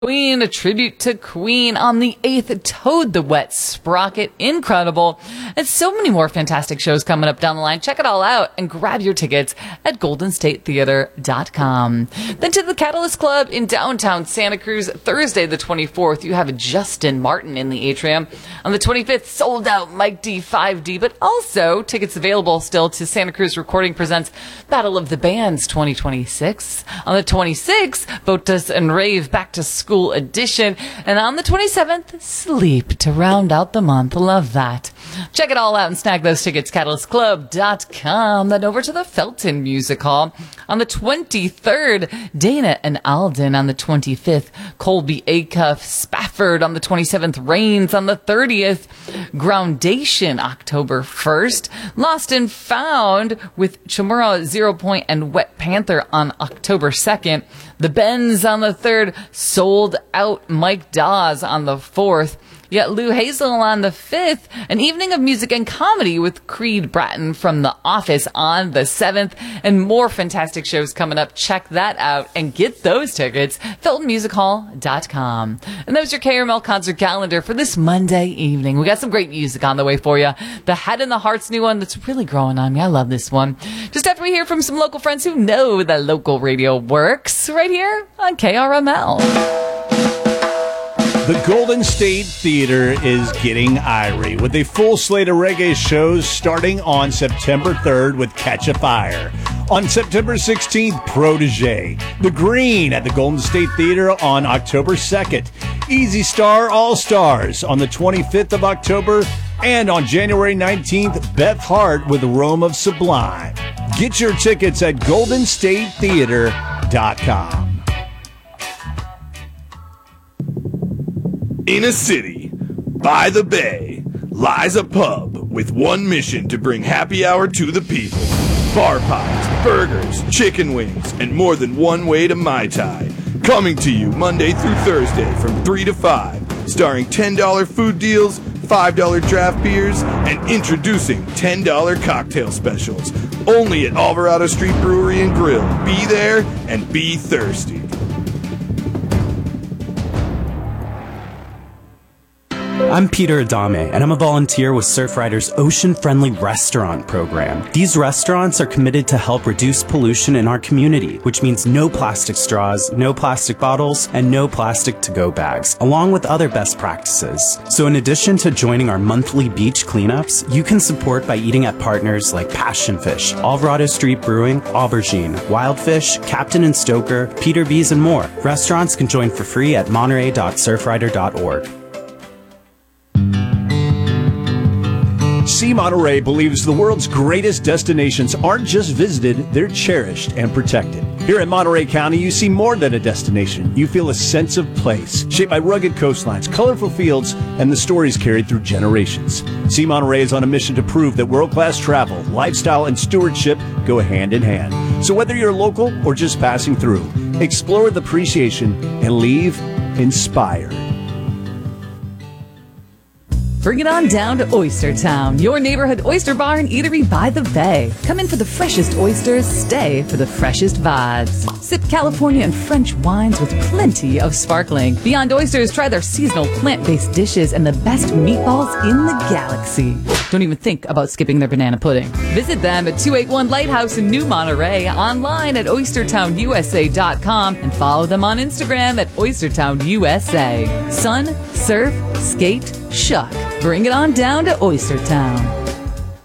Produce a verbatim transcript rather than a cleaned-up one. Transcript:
Queen, a tribute to Queen on the eighth, Toad the Wet Sprocket, incredible, and so many more fantastic shows coming up down the line. Check it all out and grab your tickets at golden state theater dot com. Then to the Catalyst Club in downtown Santa Cruz, Thursday the twenty-fourth, you have Justin Martin in the atrium. On the twenty-fifth, sold out Mike D five D, but also tickets available still to Santa Cruz Recording Presents Battle of the Bands twenty twenty-six. On the twenty-sixth, Botas and Rave Back to School edition, and on the twenty-seventh, Sleep to round out the month. Love that. Check it all out and snag those tickets, catalyst club dot com. Then over to the Felton Music Hall on the twenty-third, Dana and Alden. On the twenty-fifth, Colby Acuff, Spafford. On the twenty-seventh, Rains. On the thirtieth, Groundation, October first, Lost and Found with Chamorro, Zero Point, and Wet Panther on October second. The Bends on the third, Sold Out, Mike Dawes on the fourth. Yet Lou Hazel on the fifth, an evening of music and comedy with Creed Bratton from The Office on the seventh, and more fantastic shows coming up. Check that out and get those tickets, felton music hall dot com. And that was your K R M L concert calendar for this Monday evening. We got some great music on the way for you. The Head and the Heart's new one that's really growing on me. I love this one. Just after we hear from some local friends who know that local radio works, right here on K R M L. The Golden State Theater is getting irie with a full slate of reggae shows starting on September third with Catch a Fire. On September sixteenth, Protege. The Green at the Golden State Theater on October second. Easy Star All-Stars on the twenty-fifth of October. And on January nineteenth, Beth Hart with Rome of Sublime. Get your tickets at golden state theater dot com. In a city, by the bay, lies a pub with one mission to bring happy hour to the people. Bar pies, burgers, chicken wings, and more than one way to Mai Tai. Coming to you Monday through Thursday from three to five, starring ten dollar food deals, five dollar draft beers, and introducing ten dollar cocktail specials. Only at Alvarado Street Brewery and Grill. Be there and be thirsty. I'm Peter Adame, and I'm a volunteer with Surfrider's Ocean-Friendly Restaurant program. These restaurants are committed to help reduce pollution in our community, which means no plastic straws, no plastic bottles, and no plastic to-go bags, along with other best practices. So in addition to joining our monthly beach cleanups, you can support by eating at partners like Passion Fish, Alvarado Street Brewing, Aubergine, Wildfish, Captain and Stoker, Peter B's, and more. Restaurants can join for free at monterey dot surfrider dot org. See Monterey believes the world's greatest destinations aren't just visited, they're cherished and protected. Here in Monterey County, you see more than a destination. You feel a sense of place, shaped by rugged coastlines, colorful fields, and the stories carried through generations. See Monterey is on a mission to prove that world-class travel, lifestyle, and stewardship go hand in hand. So whether you're local or just passing through, explore with appreciation and leave inspired. Bring it on down to Oyster Town, your neighborhood oyster bar and eatery by the bay. Come in for the freshest oysters, stay for the freshest vibes. Sip California and French wines with plenty of sparkling. Beyond Oysters, try their seasonal plant-based dishes and the best meatballs in the galaxy. Don't even think about skipping their banana pudding. Visit them at two eighty-one Lighthouse in New Monterey, online at oyster town u s a dot com, and follow them on Instagram at oyster town u s a. Sun, surf, skate, shuck. Bring it on down to Oyster Town.